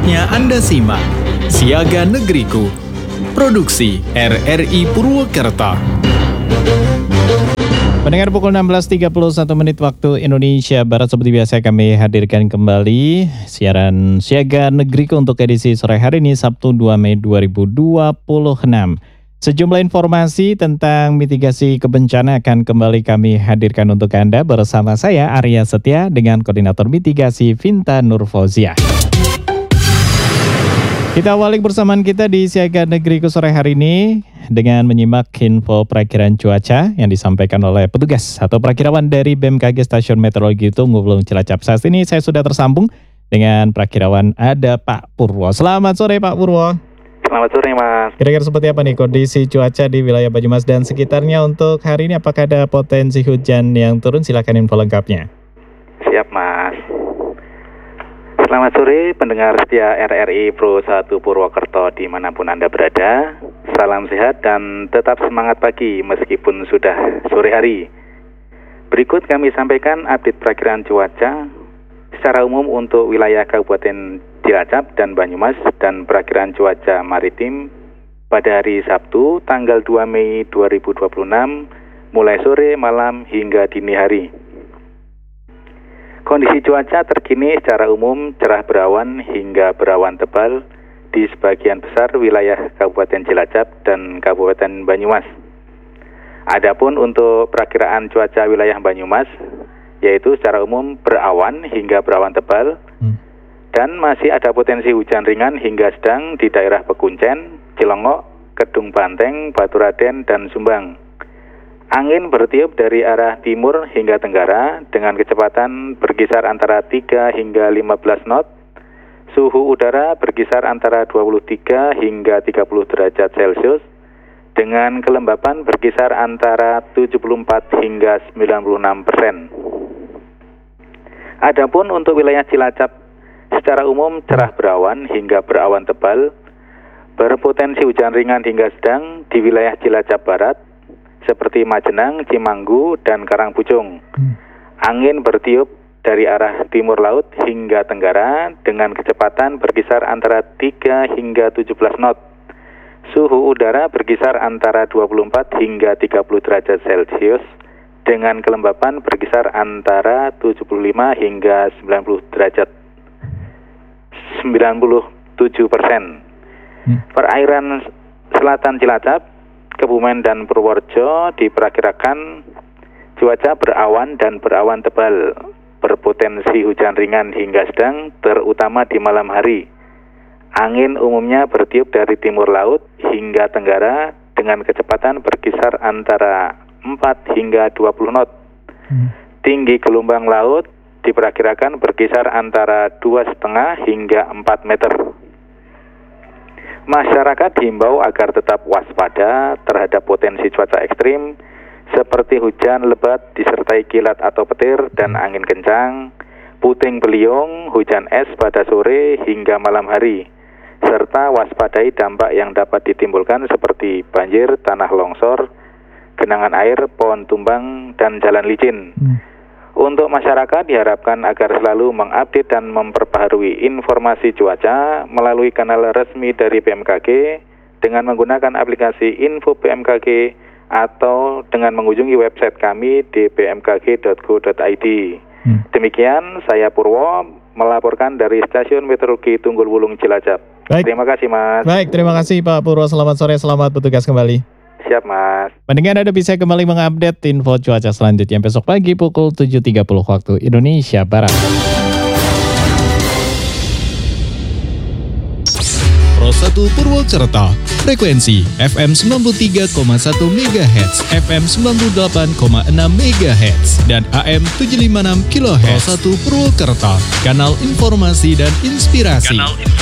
Saatnya Anda simak Siaga Negeriku, produksi RRI Purwokerto. Pendengar, pukul 16.31 waktu Indonesia Barat, seperti biasa kami hadirkan kembali siaran Siaga Negeriku untuk edisi sore hari ini, Sabtu 2 Mei 2026. Sejumlah informasi tentang mitigasi kebencana akan kembali kami hadirkan untuk Anda bersama saya Arya Setia dengan Koordinator Mitigasi Vinta Nurfauzia. Kita awali bersamaan kita di Siaga Negeriku sore hari ini dengan menyimak info perakiran cuaca yang disampaikan oleh petugas atau perakirawan dari BMKG Stasiun Meteorologi Tunggul Cilacap. Saat ini saya sudah tersambung dengan perakirawan, ada Pak Purwo. Selamat sore Pak Purwo. Selamat sore Mas. Kira-kira seperti apa nih kondisi cuaca di wilayah Banyumas dan sekitarnya untuk hari ini? Apakah ada potensi hujan yang turun? Silakan info lengkapnya. Siap Mas. Selamat sore pendengar setia RRI Pro 1 Purwokerto dimanapun Anda berada. Salam sehat dan tetap semangat pagi meskipun sudah sore hari. Berikut kami sampaikan update perakiraan cuaca secara umum untuk wilayah Kabupaten Cilacap dan Banyumas dan perakiraan cuaca maritim pada hari Sabtu tanggal 2 Mei 2026 mulai sore, malam hingga dini hari. Kondisi cuaca terkini secara umum cerah berawan hingga berawan tebal di sebagian besar wilayah Kabupaten Cilacap dan Kabupaten Banyumas. Adapun untuk perakiraan cuaca wilayah Banyumas, yaitu secara umum berawan hingga berawan tebal, dan masih ada potensi hujan ringan hingga sedang di daerah Pekuncen, Cilongok, Kedung Banteng, Baturaden, dan Sumbang. Angin bertiup dari arah timur hingga tenggara dengan kecepatan berkisar antara 3 hingga 15 knot. Suhu udara berkisar antara 23 hingga 30 derajat Celcius dengan kelembapan berkisar antara 74 hingga 96%. Adapun untuk wilayah Cilacap, secara umum cerah berawan hingga berawan tebal, berpotensi hujan ringan hingga sedang di wilayah Cilacap Barat, seperti Majenang, Cimanggu, dan Karangpucung. Angin bertiup dari arah timur laut hingga tenggara dengan kecepatan berkisar antara 3 hingga 17 knot. Suhu udara berkisar antara 24 hingga 30 derajat Celcius dengan kelembapan berkisar antara 75 hingga 90 derajat 97%. Perairan selatan Cilacap, Kebumen dan Purworejo diperkirakan cuaca berawan dan berawan tebal, berpotensi hujan ringan hingga sedang, terutama di malam hari. Angin umumnya bertiup dari timur laut hingga tenggara dengan kecepatan berkisar antara 4 hingga 20 knot. Tinggi gelombang laut diperkirakan berkisar antara 2,5 hingga 4 meter. Masyarakat diimbau agar tetap waspada terhadap potensi cuaca ekstrim seperti hujan lebat disertai kilat atau petir dan angin kencang, puting beliung, hujan es pada sore hingga malam hari, serta waspadai dampak yang dapat ditimbulkan seperti banjir, tanah longsor, genangan air, pohon tumbang, dan jalan licin. Untuk masyarakat diharapkan agar selalu mengupdate dan memperbaharui informasi cuaca melalui kanal resmi dari BMKG dengan menggunakan aplikasi Info BMKG atau dengan mengunjungi website kami di bmkg.go.id. Demikian saya Purwo melaporkan dari Stasiun Meteorologi Tunggul Wulung Cilacap. Baik. Terima kasih Mas. Baik, terima kasih Pak Purwo. Selamat sore, selamat bertugas kembali. Siap Mas. Pendengar, Anda bisa kembali mengupdate info cuaca selanjutnya besok pagi pukul 7.30 waktu Indonesia Barat. Pro 1 Purwokerto, frekuensi FM 93,1 MHz, FM 98,6 MHz, dan AM 756 kHz. Pro 1 Purwokerto, kanal informasi dan inspirasi.